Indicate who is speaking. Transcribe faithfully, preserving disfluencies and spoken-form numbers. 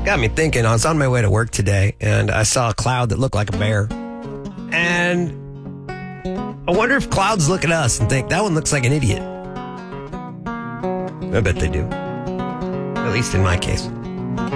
Speaker 1: got me thinking. I was on my way to work today, and I saw a cloud that looked like a bear. And I wonder if clouds look at us and think, that one looks like an idiot. I bet they do. At least in my case.